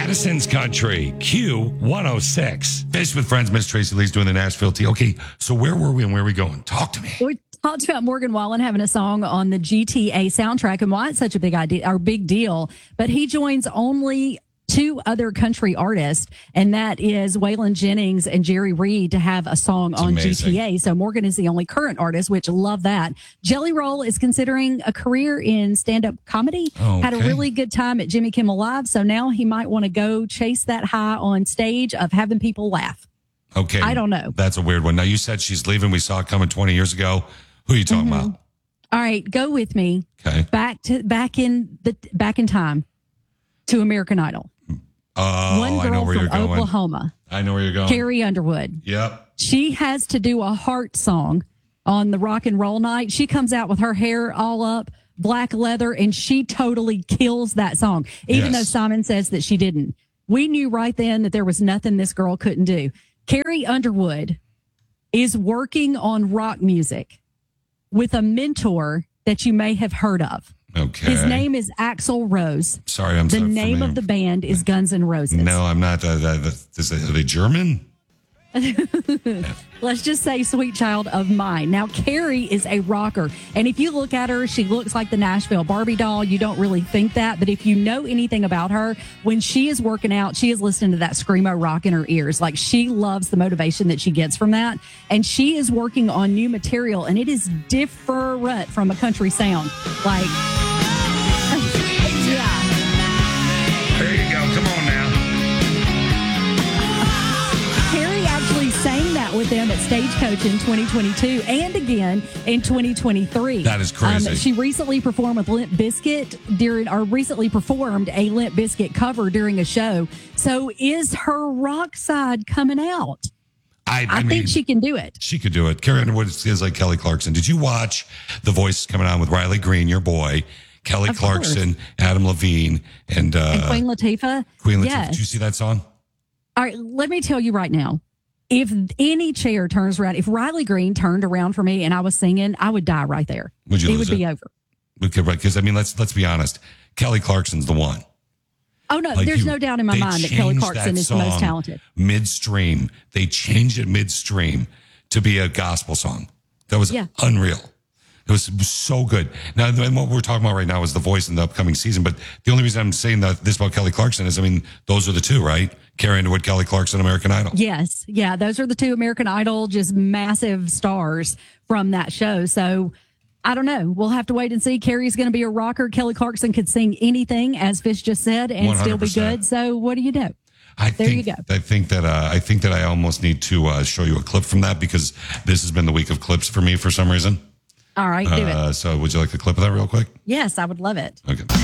Madison's Country, Q106. Fish with Friends, Miss Tracy Lee's doing the Nashville tea. Okay, so where were we and where are we going? Talk to me. We talked about Morgan Wallen having a song on the GTA soundtrack and why it's such a big deal. But he joins only two other country artists, and that is Waylon Jennings and Jerry Reed, to have a song on GTA. So Morgan is the only current artist, which love that. Jelly Roll is considering a career in stand-up comedy. Okay. Had a really good time at Jimmy Kimmel Live, so now he might want to go chase that high on stage of having people laugh. Okay. I don't know. That's a weird one. Now, you said she's leaving. We saw it coming 20 years ago. Who are you talking about? All right, go with me. Okay. Back in time to American Idol. Oh, One girl I know where from you're going. Oklahoma. I know where you're going. Carrie Underwood. Yep. She has to do a heart song on the rock and roll night. She comes out with her hair all up, black leather, and she totally kills that song, even though Simon says that she didn't. We knew right then that there was nothing this girl couldn't do. Carrie Underwood is working on rock music with a mentor that you may have heard of. Okay. His name is Axl Rose. Sorry, I'm The so name familiar. of the band is Guns N' Roses. No, I'm not. Are they German? Let's just say Sweet Child of Mine. Now, Carrie is a rocker. And if you look at her, she looks like the Nashville Barbie doll. You don't really think that. But if you know anything about her, when she is working out, she is listening to that Screamo rock in her ears. Like, she loves the motivation that she gets from that. And she is working on new material, and it is different from a country sound. Like, yeah. There you go. Come on now. Carrie actually sang that with them at Stagecoach in 2022 and again in 2023. That is crazy. She recently performed with Limp Bizkit recently performed a Limp Bizkit cover during a show. So is her rock side coming out? I mean, think she can do it. She could do it. Carrie Underwood is like Kelly Clarkson. Did you watch The Voice coming on with Riley Green, your boy, Kelly Clarkson, Adam Levine, and Queen Latifah? Queen Latifah. Yes. Did you see that song? All right, let me tell you right now. If any chair turns around, if Riley Green turned around for me and I was singing, I would die right there. Would you? It would be over. Okay, right? Because I mean, let's be honest. Kelly Clarkson's the one. Oh no, there's no doubt in my mind that Kelly Clarkson is the most talented. Midstream, they changed it midstream to be a gospel song. That was unreal. It was so good. Now, and what we're talking about right now is The Voice in the upcoming season. But the only reason I'm saying this about Kelly Clarkson is, I mean, those are the two, right? Carrie Underwood, Kelly Clarkson, American Idol. Yes. Yeah. Those are the two American Idol, just massive stars from that show. So I don't know. We'll have to wait and see. Carrie's going to be a rocker. Kelly Clarkson could sing anything, as Fish just said, and 100%. Still be good. So what do you do? There you go. I think that I almost need to show you a clip from that, because this has been the week of clips for me for some reason. All right, do it. So would you like a clip of that real quick? Yes, I would love it. Okay.